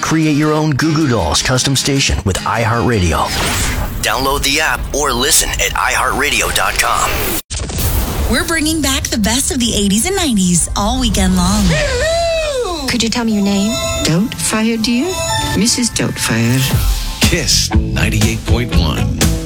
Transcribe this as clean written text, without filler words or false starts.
Create your own Goo Goo Dolls custom station with iHeartRadio. Download the app or listen at iHeartRadio.com. We're bringing back the best of the 80s and 90s all weekend long. Hello! Could you tell me your name? Doubtfire, dear? Mrs. Doubtfire. Kiss 98.1.